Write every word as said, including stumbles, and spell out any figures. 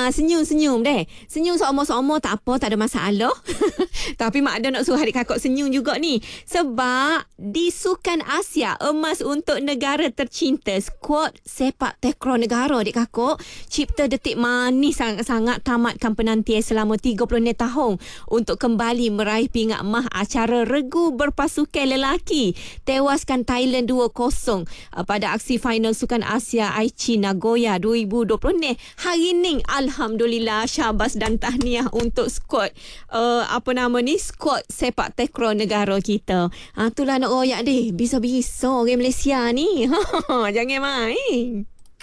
Ah, senyum-senyum deh. Senyum seomor-seomor tak apa, tak ada masalah. Tapi Mak Ada nak suruh adik kakak senyum juga ni. Sebab di Sukan Asia emas untuk negara tercinta, skuad sepak takraw negara adik kakak cipta detik manis sangat-sangat tamatkan penantian selama tiga puluh enam tahun untuk kembali meraih pingat emas acara regu berpasukan lelaki. Tewaskan Thailand dua kosong pada aksi final Sukan Asia Aichi Nagoya dua ribu dua puluh ni. Hari ni alhamdulillah, syabas dan tahniah untuk skuad uh, apa nama ni, skuad sepak takraw negara kita. Ha, itulah nak royak deh. Bisa-bisa orang Malaysia ni. Jangan main.